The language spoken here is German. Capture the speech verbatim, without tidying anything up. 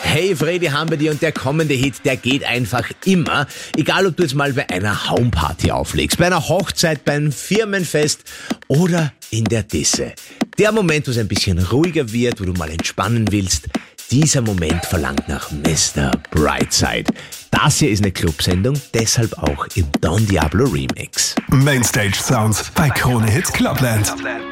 Hey Freddy haben wir dir und der kommende Hit, der geht einfach immer. Egal ob du jetzt mal bei einer Homeparty auflegst, bei einer Hochzeit, beim Firmenfest oder in der Disse. Der Moment, wo es ein bisschen ruhiger wird, wo du mal entspannen willst, dieser Moment verlangt nach Mister Brightside. Das hier ist eine Clubsendung, deshalb auch im Don Diablo Remix. Mainstage Sounds bei Krone Hits Clubland.